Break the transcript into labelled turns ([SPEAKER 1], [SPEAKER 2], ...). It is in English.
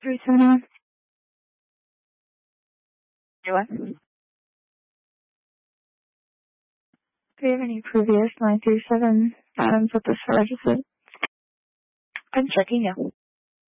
[SPEAKER 1] 371. What? Do you have any previous 937 items with this registered? I'm checking you.